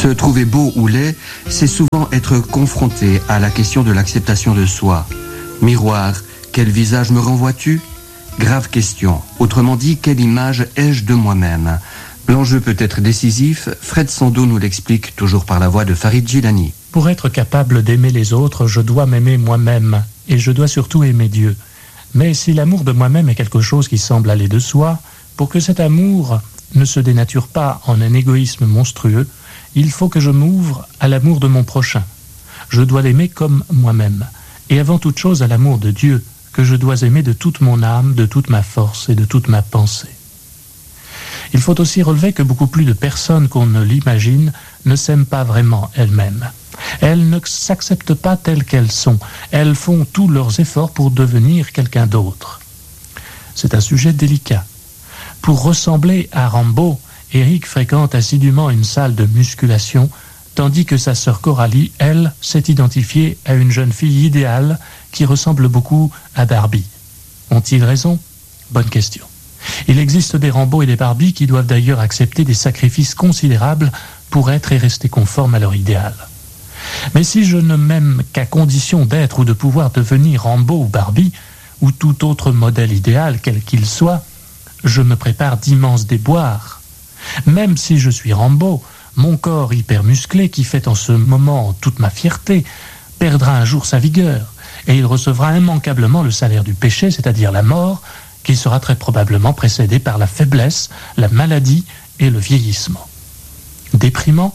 Se trouver beau ou laid, c'est souvent être confronté à la question de l'acceptation de soi. Miroir, quel visage me renvoies-tu ? Grave question. Autrement dit, quelle image ai-je de moi-même ? L'enjeu peut être décisif. Fred Sando nous l'explique toujours par la voix de Farid Djilani. Pour être capable d'aimer les autres, je dois m'aimer moi-même. Et je dois surtout aimer Dieu. Mais si l'amour de moi-même est quelque chose qui semble aller de soi, pour que cet amour ne se dénature pas en un égoïsme monstrueux, il faut que je m'ouvre à l'amour de mon prochain. Je dois l'aimer comme moi-même. Et avant toute chose à l'amour de Dieu, que je dois aimer de toute mon âme, de toute ma force et de toute ma pensée. Il faut aussi relever que beaucoup plus de personnes qu'on ne l'imagine ne s'aiment pas vraiment elles-mêmes. Elles ne s'acceptent pas telles qu'elles sont. Elles font tous leurs efforts pour devenir quelqu'un d'autre. C'est un sujet délicat. Pour ressembler à Rambo, Eric fréquente assidûment une salle de musculation, tandis que sa sœur Coralie, elle, s'est identifiée à une jeune fille idéale qui ressemble beaucoup à Barbie. Ont-ils raison ? Bonne question. Il existe des Rambo et des Barbie qui doivent d'ailleurs accepter des sacrifices considérables pour être et rester conformes à leur idéal. Mais si je ne m'aime qu'à condition d'être ou de pouvoir devenir Rambo ou Barbie, ou tout autre modèle idéal, quel qu'il soit, je me prépare d'immenses déboires. Même si je suis Rambo, mon corps hyper musclé, qui fait en ce moment toute ma fierté, perdra un jour sa vigueur, et il recevra immanquablement le salaire du péché, c'est-à-dire la mort, qui sera très probablement précédé par la faiblesse, la maladie et le vieillissement. Déprimant ?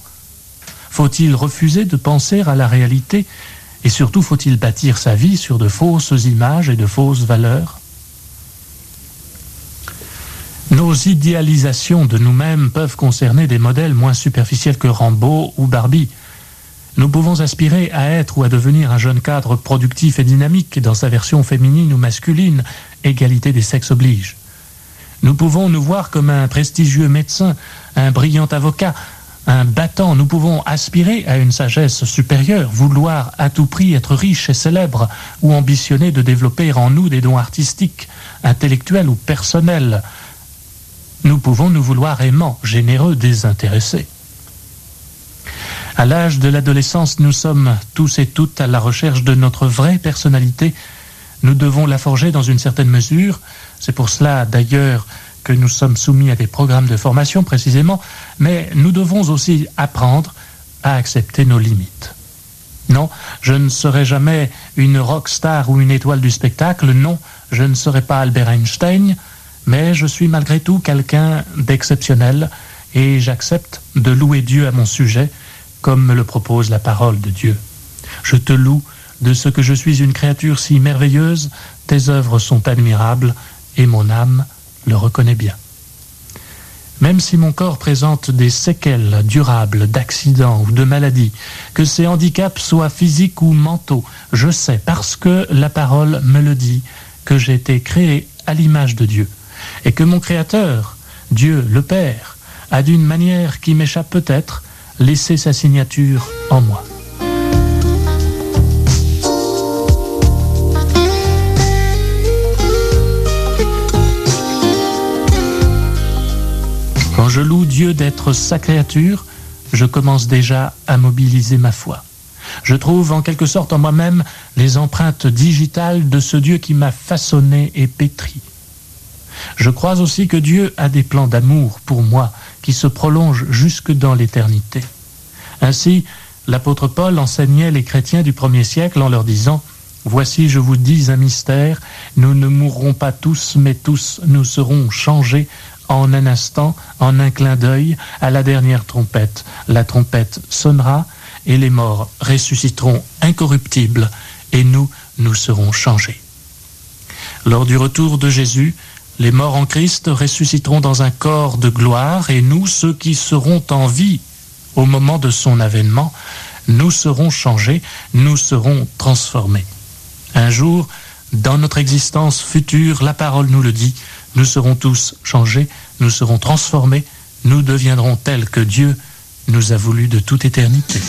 Faut-il refuser de penser à la réalité ? Et surtout, faut-il bâtir sa vie sur de fausses images et de fausses valeurs ? Nos idéalisations de nous-mêmes peuvent concerner des modèles moins superficiels que Rambo ou Barbie. Nous pouvons aspirer à être ou à devenir un jeune cadre productif et dynamique dans sa version féminine ou masculine, égalité des sexes oblige. Nous pouvons nous voir comme un prestigieux médecin, un brillant avocat, un battant. Nous pouvons aspirer à une sagesse supérieure, vouloir à tout prix être riche et célèbre, ou ambitionner de développer en nous des dons artistiques, intellectuels ou personnels. Nous pouvons nous vouloir aimants, généreux, désintéressés. À l'âge de l'adolescence, nous sommes tous et toutes à la recherche de notre vraie personnalité. Nous devons la forger dans une certaine mesure. C'est pour cela, d'ailleurs, que nous sommes soumis à des programmes de formation, précisément. Mais nous devons aussi apprendre à accepter nos limites. Non, je ne serai jamais une rockstar ou une étoile du spectacle. Non, je ne serai pas Albert Einstein. Mais je suis malgré tout quelqu'un d'exceptionnel et j'accepte de louer Dieu à mon sujet, comme me le propose la parole de Dieu. Je te loue de ce que je suis une créature si merveilleuse, tes œuvres sont admirables et mon âme le reconnaît bien. Même si mon corps présente des séquelles durables d'accidents ou de maladies, que ces handicaps soient physiques ou mentaux, je sais, parce que la parole me le dit, que j'ai été créé à l'image de Dieu et que mon Créateur, Dieu le Père, a d'une manière qui m'échappe peut-être, laissé sa signature en moi. Quand je loue Dieu d'être sa créature, je commence déjà à mobiliser ma foi. Je trouve en quelque sorte en moi-même les empreintes digitales de ce Dieu qui m'a façonné et pétri. Je crois aussi que Dieu a des plans d'amour pour moi qui se prolongent jusque dans l'éternité. Ainsi, l'apôtre Paul enseignait les chrétiens du 1er siècle en leur disant « Voici, je vous dis un mystère, nous ne mourrons pas tous, mais tous nous serons changés en un instant, en un clin d'œil, à la dernière trompette. La trompette sonnera et les morts ressusciteront incorruptibles et nous serons changés. » Lors du retour de Jésus, les morts en Christ ressusciteront dans un corps de gloire et nous, ceux qui seront en vie au moment de son avènement, nous serons changés, nous serons transformés. Un jour, dans notre existence future, la parole nous le dit, nous serons tous changés, nous serons transformés, nous deviendrons tels que Dieu nous a voulu de toute éternité.